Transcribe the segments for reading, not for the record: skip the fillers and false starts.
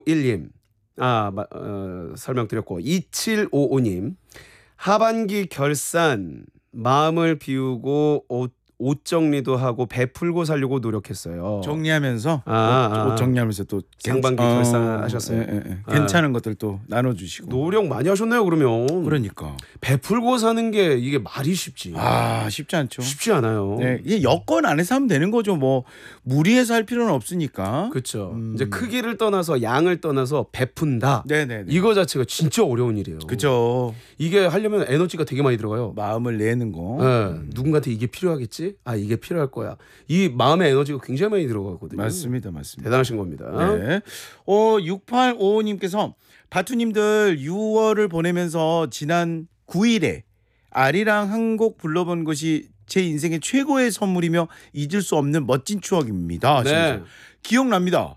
1님 설명드렸고 2755님 하반기 결산 마음을 비우고 옷 정리도 하고 베풀고 살려고 노력했어요. 정리하면서 옷 정리하면서 또 상반기 결산하셨어요. 괜찮은 것들 또 나눠주시고. 노력 많이 하셨네요. 그러면. 그러니까 베풀고 사는 게 이게 말이 쉽지. 쉽지 않죠. 쉽지 않아요. 네, 이게 여건 안에서 하면 되는 거죠. 뭐 무리해서 할 필요는 없으니까. 그렇죠. 이제 크기를 떠나서 양을 떠나서 베푼다. 네네. 이거 자체가 진짜 어려운 일이에요. 그렇죠. 이게 하려면 에너지가 되게 많이 들어가요. 마음을 내는 거. 네. 누군가한테 이게 필요하겠지? 이게 필요할 거야. 이 마음의 에너지가 굉장히 많이 들어가거든요. 맞습니다. 대단하신 겁니다. 네. 6855님께서 바투님들 6월을 보내면서 지난 9일에 아리랑 한 곡 불러본 것이 제 인생의 최고의 선물이며 잊을 수 없는 멋진 추억입니다. 네. 기억납니다.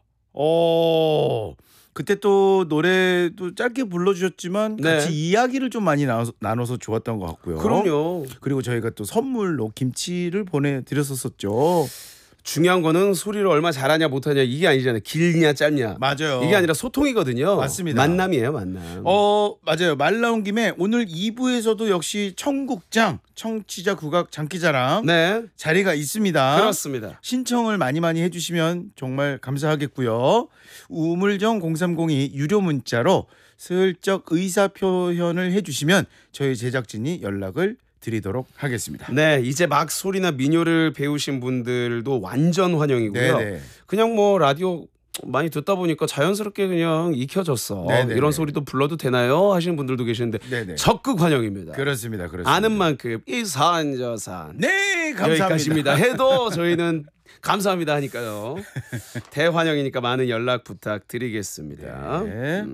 그때 또 노래도 짧게 불러주셨지만 같이 이야기를 좀 많이 나눠서 좋았던 것 같고요. 그럼요. 그리고 저희가 또 선물로 김치를 보내드렸었죠. 중요한 거는 소리를 얼마 잘하냐 못하냐 이게 아니잖아요. 길냐 짧냐. 맞아요. 이게 아니라 소통이거든요. 맞습니다. 만남이에요. 만남. 맞아요. 말 나온 김에 오늘 2부에서도 역시 청국장 청취자 국악 장기자랑 자리가 있습니다. 그렇습니다. 신청을 많이 해주시면 정말 감사하겠고요. 우물정 0302 유료 문자로 슬쩍 의사표현을 해주시면 저희 제작진이 연락을 드리도록 하겠습니다. 네, 이제 막 소리나 민요를 배우신 분들도 완전 환영이고요. 네네. 그냥 뭐 라디오 많이 듣다 보니까 자연스럽게 그냥 익혀졌어. 네네네. 이런 소리도 불러도 되나요? 하시는 분들도 계시는데 네네. 적극 환영입니다. 그렇습니다. 아는 만큼 이산저산. 네, 감사합니다. 여기까지입니다. 해도 저희는 감사합니다 하니까요. 대환영이니까 많은 연락 부탁드리겠습니다. 네.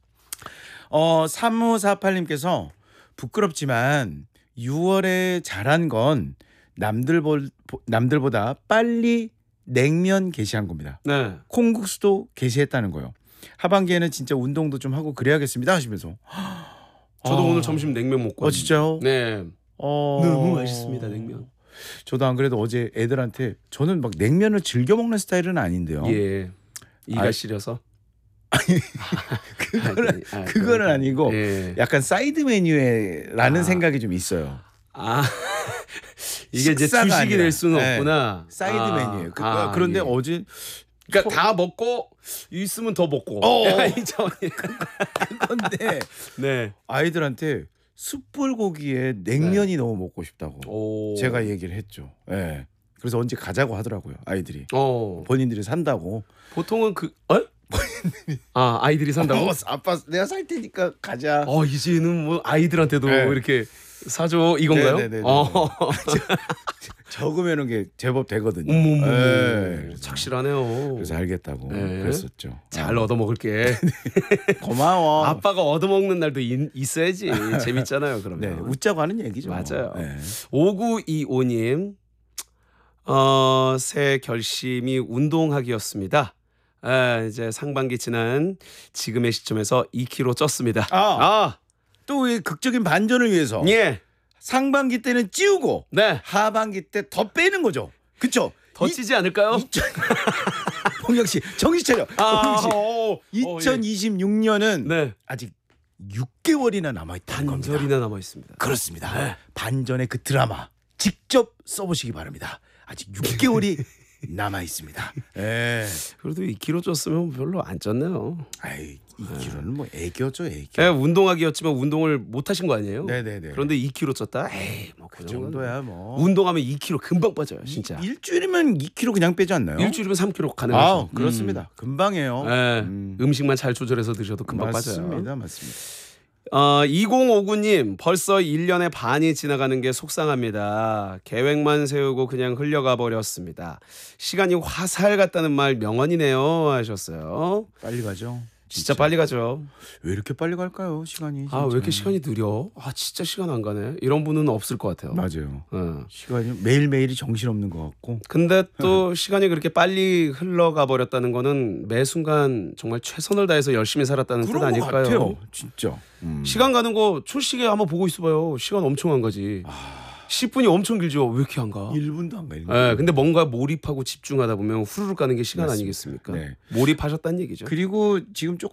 3548님께서 부끄럽지만 6월에 잘한 건 남들보다 빨리 냉면 게시한 겁니다. 네. 콩국수도 게시했다는 거예요. 하반기에는 진짜 운동도 좀 하고 그래야겠습니다 하시면서. 저도 오늘 점심 냉면 먹고 왔는데. 진짜요? 네. 너무 맛있습니다 냉면. 저도 안 그래도 어제 애들한테 저는 막 냉면을 즐겨 먹는 스타일은 아닌데요. 예. 이가 시려서. 그거는 아니고 약간 사이드 메뉴에라는 생각이 좀 있어요. 이게 이제 주식이 아니라. 될 수는 없구나. 사이드 메뉴예요. 그런데 어제 그러니까 다 먹고 있으면 더 먹고. 그건데 아이들한테 숯불고기에 냉면이 너무 먹고 싶다고 제가 얘기를 했죠. 네. 그래서 언제 가자고 하더라고요. 아이들이. 본인들이 산다고. 보통은 아이들이 산다고? 아빠 내가 살 테니까 가자. 이제는 뭐 아이들한테도 이렇게 사줘 이건가요? 네네네. 적으면은 게 제법 되거든요. 착실하네요. 그래서 알겠다고 그랬었죠. 잘 얻어 먹을게. 고마워. 아빠가 얻어 먹는 날도 있어야지. 재밌잖아요. 그러면. 네, 웃자고 하는 얘기죠. 맞아요. 5925님 새 결심이 운동하기였습니다. 이제 상반기 지난 지금의 시점에서 2kg 쪘습니다. 또 이 극적인 반전을 위해서 상반기 때는 찌우고 하반기 때 더 빼는 거죠. 그렇죠? 더 찌지 않을까요? 봉영 씨 정신 차려. 봉영 씨 2026년은 아직 6개월이나 남아있다는 겁니다. 반절이나 남아있습니다. 그렇습니다. 반전의 그 드라마 직접 써보시기 바랍니다. 아직 6개월이 남아 있습니다. 그래도 2kg 쪘으면 별로 안 쪘네요. 2kg는 뭐 애교죠, 애교. 운동하기였지만 운동을 못 하신 거 아니에요? 네네네. 그런데 2kg 쪘다? 뭐 그 정도야 뭐. 운동하면 2kg 금방 빠져요, 진짜. 일주일이면 2kg 그냥 빼지 않나요? 일주일이면 3kg 가능하죠. 그렇습니다. 금방이에요. 음식만 잘 조절해서 드셔도 금방 빠져요. 맞습니다. 2059님 벌써 1년의 반이 지나가는 게 속상합니다. 계획만 세우고 그냥 흘려가 버렸습니다. 시간이 화살 같다는 말 명언이네요 하셨어요. 빨리 가죠. 진짜 빨리 가죠. 왜 이렇게 빨리 갈까요? 시간이. 진짜. 왜 이렇게 시간이 느려? 진짜 시간 안 가네. 이런 분은 없을 것 같아요. 맞아요. 시간이 매일매일이 정신없는 것 같고. 근데 또 시간이 그렇게 빨리 흘러가 버렸다는 거는 매 순간 정말 최선을 다해서 열심히 살았다는 뜻 아닐까요? 그런 것 같아요. 진짜. 시간 가는 거 초시계 한번 보고 있어봐요. 시간 엄청 안 가지. 10분이 엄청 길죠. 왜 이렇게 안 가? 1분도 안 가. 1분. 네, 근데 뭔가 몰입하고 집중하다 보면 후루룩 가는 게 시간 맞습니다. 아니겠습니까? 네. 몰입하셨다는 얘기죠. 그리고 지금 조금